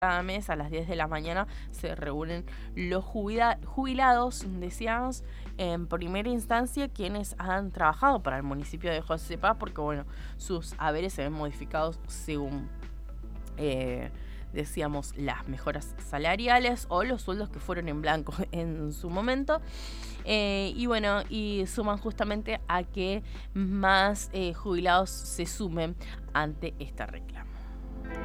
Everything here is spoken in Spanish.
cada mes a las 10 de la mañana se reúnen los jubilados, decíamos, en primera instancia quienes han trabajado para el municipio de José Paz, porque bueno, sus haberes se ven modificados según decíamos las mejoras salariales o los sueldos que fueron en blanco en su momento. Y bueno, y suman justamente a que más jubilados se sumen ante este reclamo.